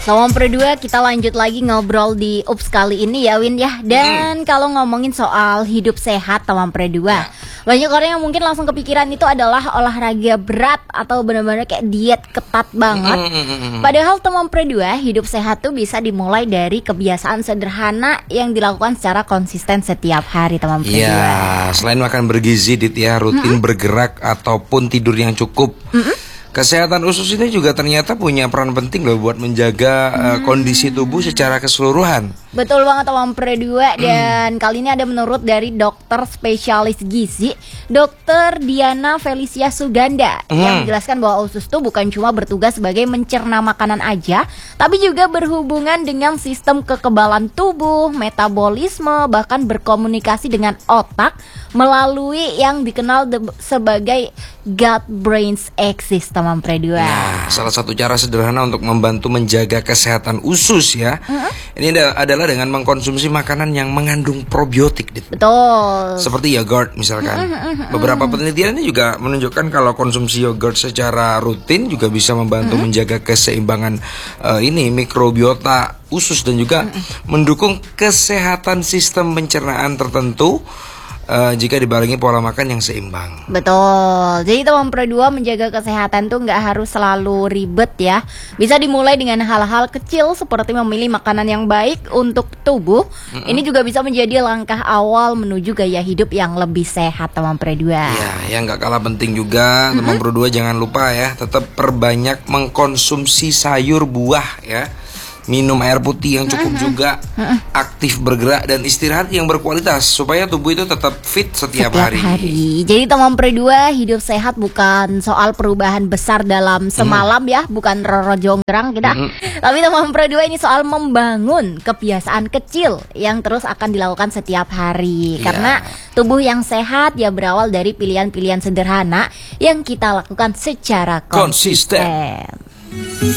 Selamat berdua, kita lanjut lagi ngobrol di UPS kali ini ya Win ya. Dan kalau ngomongin soal hidup sehat teman berdua, banyak orang yang mungkin langsung kepikiran itu adalah olahraga berat atau benar-benar kayak diet ketat banget. Padahal teman berdua, hidup sehat tuh bisa dimulai dari kebiasaan sederhana yang dilakukan secara konsisten setiap hari teman berdua. Iya, selain makan bergizi, rutin bergerak ataupun tidur yang cukup. Kesehatan usus ini juga ternyata punya peran penting loh buat menjaga kondisi tubuh secara keseluruhan. Betul banget teman berdua. Dan kali ini ada menurut dari dokter spesialis gizi, Dokter Diana Felicia Suganda, yang menjelaskan bahwa usus itu bukan cuma bertugas sebagai mencerna makanan aja, tapi juga berhubungan dengan sistem kekebalan tubuh, metabolisme, bahkan berkomunikasi dengan otak melalui yang dikenal sebagai gut-brain axis teman berdua. Nah, salah satu cara sederhana untuk membantu menjaga kesehatan usus ya, ini adalah dengan mengkonsumsi makanan yang mengandung probiotik. Betul. Seperti yogurt misalkan. Beberapa penelitian ini juga menunjukkan kalau konsumsi yogurt secara rutin juga bisa membantu menjaga keseimbangan mikrobiota usus dan juga mendukung kesehatan sistem pencernaan tertentu. Jika dibarengi pola makan yang seimbang. Betul. Jadi teman berdua menjaga kesehatan tuh nggak harus selalu ribet ya. Bisa dimulai dengan hal-hal kecil seperti memilih makanan yang baik untuk tubuh. Ini juga bisa menjadi langkah awal menuju gaya hidup yang lebih sehat teman berdua. Ya, yang nggak kalah penting juga teman berdua jangan lupa ya, tetap perbanyak mengkonsumsi sayur buah ya. Minum air putih yang cukup juga, aktif bergerak dan istirahat yang berkualitas supaya tubuh itu tetap fit setiap hari. Jadi teman berdua, hidup sehat bukan soal perubahan besar dalam semalam ya, bukan Roro Jonggrang kita. Tapi teman berdua ini soal membangun kebiasaan kecil yang terus akan dilakukan setiap hari. Karena tubuh yang sehat ya berawal dari pilihan-pilihan sederhana yang kita lakukan secara konsisten.